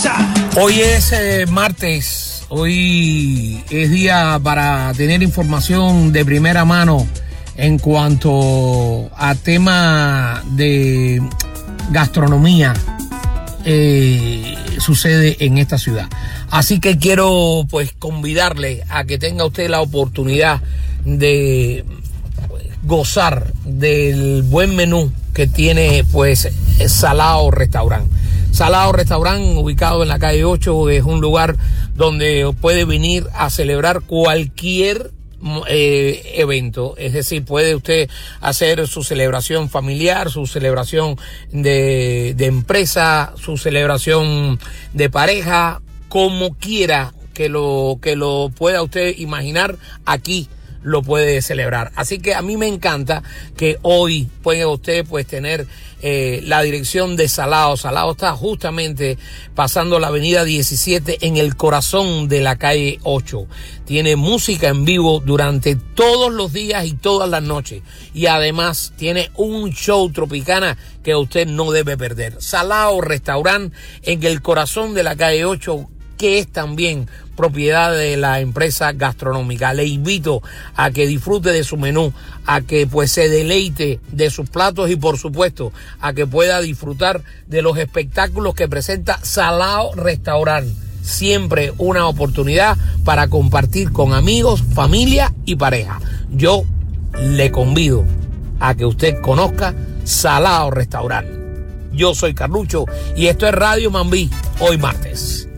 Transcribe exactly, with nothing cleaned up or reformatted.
Hoy es eh, martes, hoy es día para tener información de primera mano en cuanto a tema de gastronomía eh, sucede en esta ciudad. Así que quiero pues convidarle a que tenga usted la oportunidad de pues, gozar del buen menú que tiene pues Salao Restaurant. Salao Restaurant, ubicado en la calle ocho, es un lugar donde puede venir a celebrar cualquier eh, evento. Es decir, puede usted hacer su celebración familiar, su celebración de, de empresa, su celebración de pareja, como quiera que lo, que lo pueda usted imaginar, aquí lo puede celebrar. Así que a mí me encanta que hoy pueda usted pues tener eh, la dirección de Salao. Salao está justamente pasando la avenida diecisiete en el corazón de la calle ocho. Tiene música en vivo durante todos los días y todas las noches. Y además tiene un show Tropicana que usted no debe perder. Salao Restaurant en el corazón de la calle ocho, que es también propiedad de la empresa gastronómica. Le invito a que disfrute de su menú, a que pues se deleite de sus platos y por supuesto a que pueda disfrutar de los espectáculos que presenta Salao Restaurant. Siempre una oportunidad para compartir con amigos, familia y pareja. Yo le convido a que usted conozca Salao Restaurant. Yo soy Carlucho y esto es Radio Mambí, hoy martes.